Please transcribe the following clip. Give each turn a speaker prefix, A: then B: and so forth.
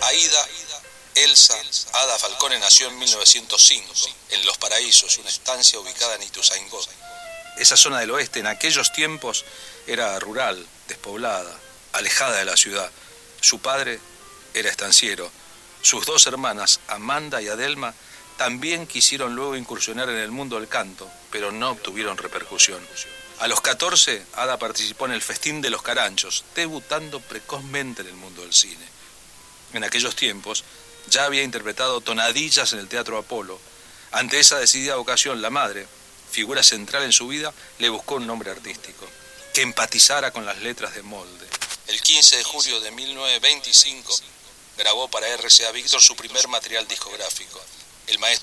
A: Aida Elsa Ada Falcone nació en 1905, en Los Paraísos, una estancia ubicada en Ituzaingó. Esa zona del oeste en aquellos tiempos era rural, despoblada, alejada de la ciudad. Su padre era estanciero. Sus dos hermanas, Amanda y Adelma, también quisieron luego incursionar en el mundo del canto, pero no obtuvieron repercusión. A los 14, Ada participó en el Festín de los Caranchos, debutando precozmente en el mundo del cine. En aquellos tiempos, ya había interpretado tonadillas en el Teatro Apolo. Ante esa decidida vocación, la madre, figura central en su vida, le buscó un nombre artístico, que empatizara con las letras de Molde. El 15 de julio de 1925, grabó para RCA Víctor su primer material discográfico. El maestro